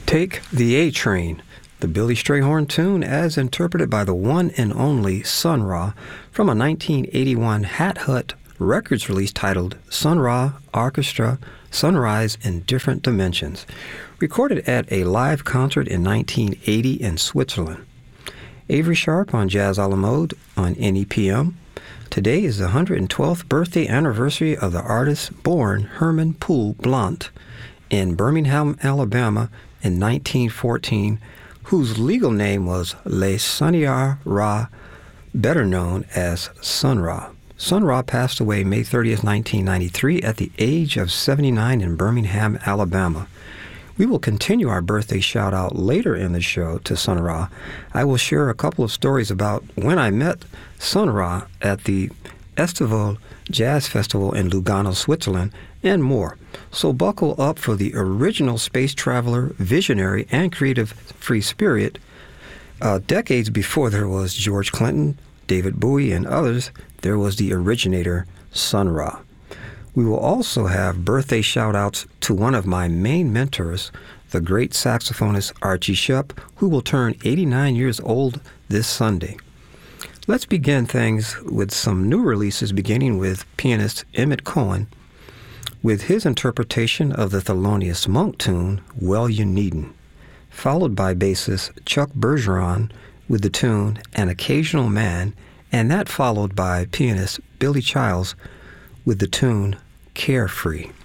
Take the A Train, the Billy Strayhorn tune as interpreted by the one and only Sun Ra from a 1981 Hat Hut Records release titled Sun Ra Orchestra Sunrise in Different Dimensions, recorded at a live concert in 1980 in Switzerland. Avery Sharp on Jazz a la Mode on NEPM. Today is the 112th birthday anniversary of the artist born Herman Poole Blount in Birmingham, Alabama in 1914, whose legal name was Le Sunnier Ra, better known as Sun Ra. Sun Ra passed away May 30th, 1993 at the age of 79 in Birmingham, Alabama. We will continue our birthday shout-out later in the show to Sun Ra. I will share a couple of stories about when I met Sun Ra at the Estival Jazz Festival in Lugano, Switzerland, and more. So buckle up for the original space traveler, visionary, and creative free spirit. Decades before there was George Clinton, David Bowie, and others, there was the originator, Sun Ra. We will also have birthday shout-outs to one of my main mentors, the great saxophonist Archie Shepp, who will turn 89 years old this Sunday. Let's begin things with some new releases, beginning with pianist Emmett Cohen with his interpretation of the Thelonious Monk tune, Well You Needn't, followed by bassist Chuck Bergeron with the tune An Occasional Man, and that followed by pianist Billy Childs with the tune Carefree.